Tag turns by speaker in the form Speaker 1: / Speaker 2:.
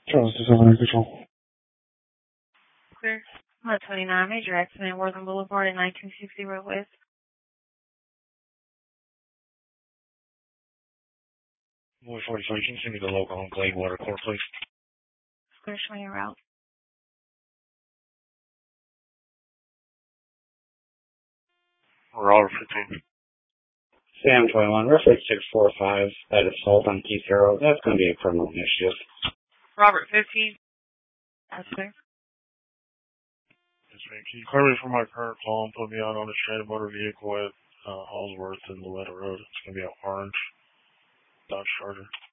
Speaker 1: Charles, this is Illinois Control.
Speaker 2: Clear. I'm at 29, major accident, Worthing Boulevard at 1960 West.
Speaker 3: Boy 43, can you send me the local on Glade Water Court, please?
Speaker 2: Clear, showing your route.
Speaker 3: Robert 15.
Speaker 4: Sam 21, reference 645, at assault on Keith Harrow. That's going to be a criminal initiative.
Speaker 2: Robert 15. That's clear.
Speaker 3: Yes, ma'am. Can you clear me from my current call and put me out on a stranded motor vehicle at Hallsworth and Loretta Road? It's going to be an orange Dodge Charger.